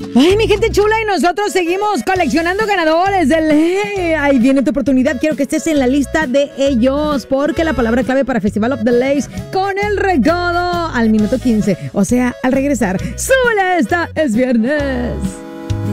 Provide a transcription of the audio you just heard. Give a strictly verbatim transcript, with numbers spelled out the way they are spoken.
Ay, mi gente chula, y nosotros seguimos coleccionando ganadores del... Hey, ahí viene tu oportunidad. Quiero que estés en la lista de ellos, porque la palabra clave para Festival of the Lays con el recodo al minuto quince. O sea, al regresar. ¡Súbele! Esta es viernes.